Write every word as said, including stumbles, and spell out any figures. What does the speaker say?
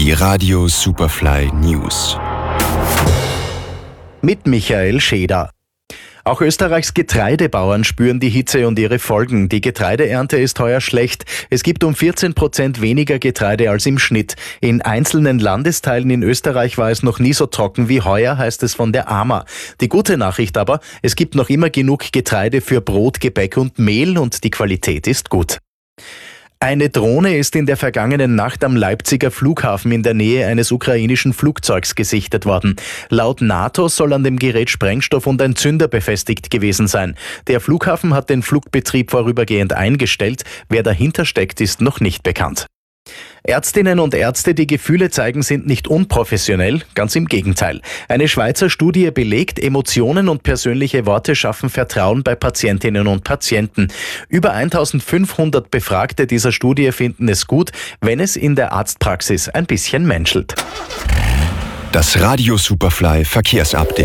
Die Radio Superfly News. Mit Michael Scheder. Auch Österreichs Getreidebauern spüren die Hitze und ihre Folgen. Die Getreideernte ist heuer schlecht. Es gibt um vierzehn Prozent weniger Getreide als im Schnitt. In einzelnen Landesteilen in Österreich war es noch nie so trocken wie heuer, heißt es von der A M A. Die gute Nachricht aber, es gibt noch immer genug Getreide für Brot, Gebäck und Mehl und die Qualität ist gut. Eine Drohne ist in der vergangenen Nacht am Leipziger Flughafen in der Nähe eines ukrainischen Flugzeugs gesichtet worden. Laut NATO soll an dem Gerät Sprengstoff und ein Zünder befestigt gewesen sein. Der Flughafen hat den Flugbetrieb vorübergehend eingestellt. Wer dahinter steckt, ist noch nicht bekannt. Ärztinnen und Ärzte, die Gefühle zeigen, sind nicht unprofessionell, ganz im Gegenteil. Eine Schweizer Studie belegt, Emotionen und persönliche Worte schaffen Vertrauen bei Patientinnen und Patienten. Über eintausendfünfhundert Befragte dieser Studie finden es gut, wenn es in der Arztpraxis ein bisschen menschelt. Das Radio Superfly Verkehrsupdate.